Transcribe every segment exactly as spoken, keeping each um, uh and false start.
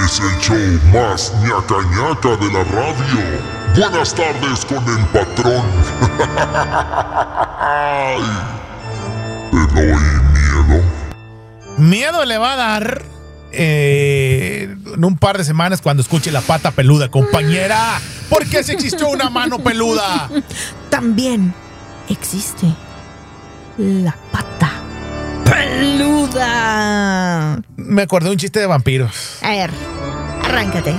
es el show más ñaca ñaca de la radio. Buenas tardes con el patrón. ¿Te doy miedo? Miedo le va a dar eh, en un par de semanas cuando escuche La Pata Peluda, compañera. Porque si existió una mano peluda. También existe la pata peluda. Me acordé de un chiste de vampiros. A ver, arráncate.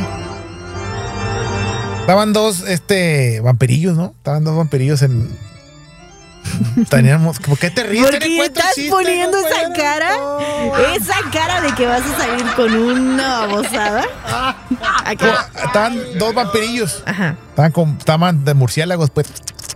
Estaban dos este, vampirillos, ¿no? Estaban dos vampirillos en... Teníamos... ¿Por qué te ríes? ¿Por qué estás chiste, poniendo esa cara? Esa cara de que vas a salir con una babosada. Acá. Estaban dos vampirillos. Ajá. Estaban, con, estaban de murciélagos, pues.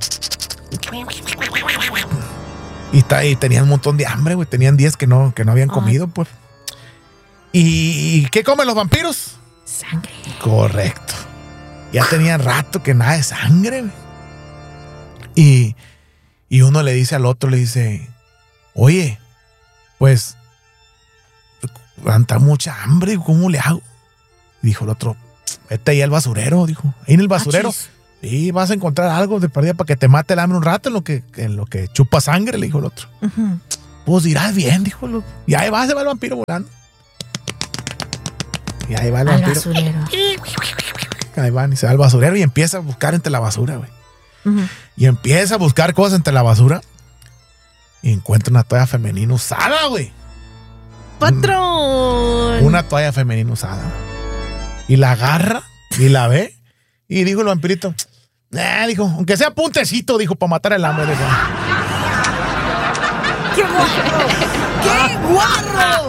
Y, está, y tenían un montón de hambre, güey. Tenían días que no, que no habían comido, pues. ¿Y, ¿Y qué comen los vampiros? Sangre. Correcto. Ya tenían rato que nada de sangre, güey. Y, y uno le dice al otro, le dice, oye, pues, anda mucha hambre, ¿cómo le hago? Y dijo el otro, vete ahí al basurero, dijo. Ahí en el basurero. Achis. Sí, vas a encontrar algo de perdida para que te mate el hambre un rato en lo que, en lo que chupa sangre, le dijo el otro. Uh-huh. Pues irás bien, dijo el otro. Y ahí va, se va el vampiro volando. Y ahí va el al vampiro. basurero. Ahí van y se va al basurero y empieza a buscar entre la basura, güey. Uh-huh. Y empieza a buscar cosas entre la basura. Y encuentra una toalla femenina usada, güey. ¡Patrón! Una toalla femenina usada. Y la agarra y la ve. Y dijo el vampirito, eh, dijo, aunque sea puntecito, dijo, para matar el hambre. Dijo. ¡Qué guarro! ¡Qué guarro!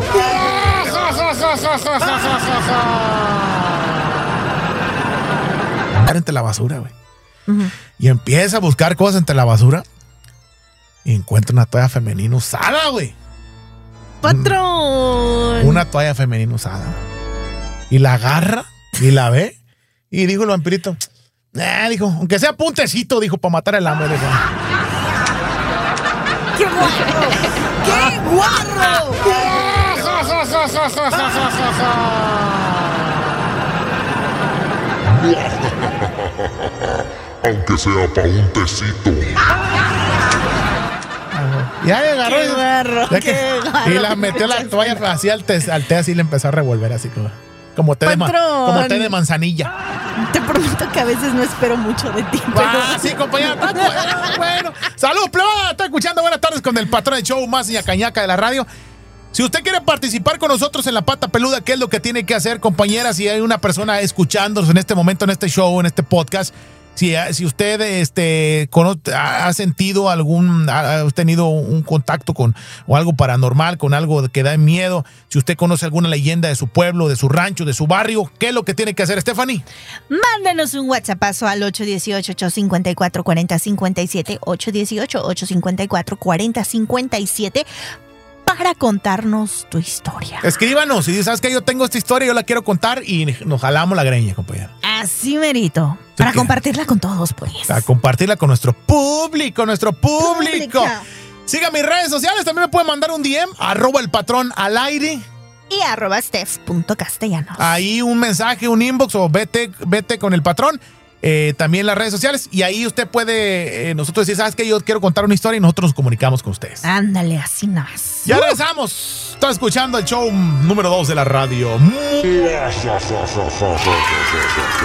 Entre la basura, güey. Uh-huh. Y empieza a buscar cosas entre la basura. Y encuentra una toalla femenina usada, güey. ¡Patrón! Una toalla femenina usada. Y la agarra y la ve. Y dijo el vampirito, eh, dijo, aunque sea puntecito, dijo, para matar el hambre. Dijo. ¡Qué guarro! ¡Qué guarro! Aunque sea para un tecito. Ya le agarró. ¡Qué guarro! Ya ¡Qué que, guarro! y la metió la toalla así al té, al té, así le empezó a revolver así como, como, té de, ma, como té de manzanilla. Te prometo que a veces no espero mucho de ti. Pero... Ah, sí, compañera. Está bueno, bueno. Salud, plebada. Está escuchando Buenas Tardes con el patrón del show más ñacañaca de la radio. Si usted quiere participar con nosotros en La Pata Peluda, ¿qué es lo que tiene que hacer, compañera? Si hay una persona escuchándonos en este momento, en este show, en este podcast, si, si usted este, conoce, ha sentido algún, ha tenido un contacto con o algo paranormal, con algo que da miedo, si usted conoce alguna leyenda de su pueblo, de su rancho, de su barrio, ¿qué es lo que tiene que hacer, Stephanie? Mándanos un WhatsAppazo al ocho uno ocho, ocho cinco cuatro, cuatro cero cinco siete, ocho uno ocho, ocho cinco cuatro, cuatro cero cinco siete, para contarnos tu historia. Escríbanos y dice, ¿sabes qué? Yo tengo esta historia, yo la quiero contar y nos jalamos la greña, compañero. Así merito. Para que, compartirla con todos, pues. Para compartirla con nuestro público, nuestro público. Pública. Siga mis redes sociales, también me pueden mandar un D M, arroba el patrón al aire. Y arroba steph.castellanos. Ahí un mensaje, un inbox o vete, vete con el patrón. Eh, también las redes sociales. Y ahí usted puede, eh, nosotros decir, ¿sabes qué? Yo quiero contar una historia y nosotros nos comunicamos con ustedes. Ándale, así nada más. Ya regresamos. Está escuchando el show número dos de la radio.